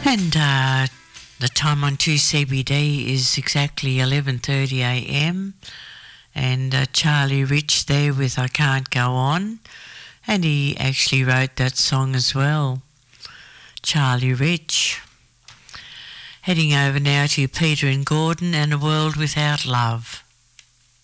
And the time on 2CBD is exactly 11:30am. And Charlie Rich there with I Can't Go On. And he actually wrote that song as well. Charlie Rich. Heading over now to Peter and Gordon and A World Without Love.